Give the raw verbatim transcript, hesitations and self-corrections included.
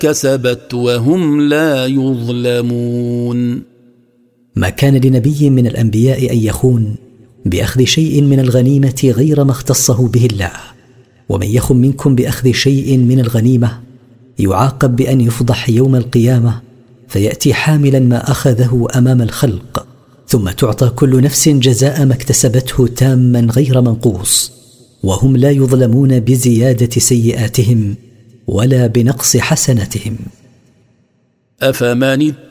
اكتسبت وهم لا يظلمون. ما كان لنبي من الأنبياء أن يخون بأخذ شيء من الغنيمة غير ما اختصه به الله، ومن يخن منكم بأخذ شيء من الغنيمة يعاقب بأن يفضح يوم القيامة فيأتي حاملا ما أخذه أمام الخلق، ثم تعطى كل نفس جزاء ما اكتسبته تاما غير منقوص، وهم لا يظلمون بزيادة سيئاتهم ولا بنقص حسناتهم. أفمن